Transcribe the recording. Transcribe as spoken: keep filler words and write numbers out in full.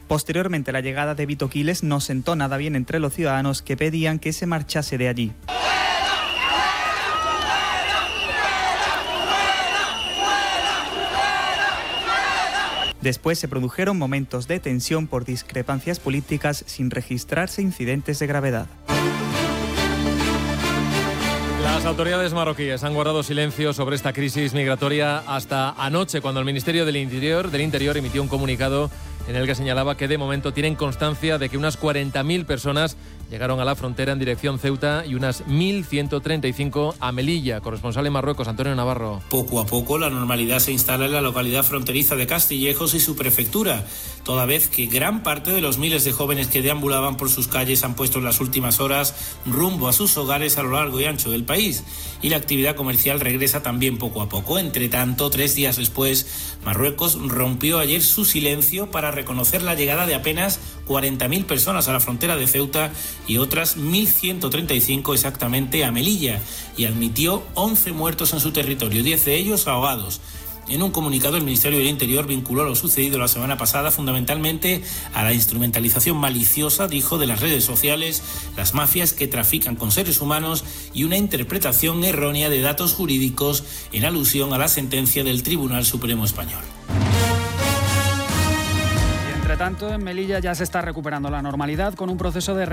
Posteriormente, la llegada de Vito Quiles no sentó nada bien entre los ciudadanos, que pedían que se marchase de allí. Después se produjeron momentos de tensión por discrepancias políticas, sin registrarse incidentes de gravedad. Las autoridades marroquíes han guardado silencio sobre esta crisis migratoria hasta anoche, cuando el Ministerio del Interior, del Interior emitió un comunicado en el que señalaba que de momento tienen constancia de que unas cuarenta mil personas llegaron a la frontera en dirección Ceuta y unas mil ciento treinta y cinco a Melilla. Corresponsal en Marruecos, Antonio Navarro. Poco a poco la normalidad se instala en la localidad fronteriza de Castillejos y su prefectura, toda vez que gran parte de los miles de jóvenes que deambulaban por sus calles han puesto en las últimas horas rumbo a sus hogares a lo largo y ancho del país, y la actividad comercial regresa también poco a poco. Entre tanto, tres días después, Marruecos rompió ayer su silencio para reconocer la llegada de apenas cuarenta mil personas a la frontera de Ceuta y otras mil ciento treinta y cinco exactamente a Melilla, y admitió once muertos en su territorio, diez de ellos ahogados. En un comunicado, el Ministerio del Interior vinculó lo sucedido la semana pasada fundamentalmente a la instrumentalización maliciosa, dijo, de las redes sociales, las mafias que trafican con seres humanos y una interpretación errónea de datos jurídicos en alusión a la sentencia del Tribunal Supremo Español. Entre tanto, en Melilla ya se está recuperando la normalidad con un proceso de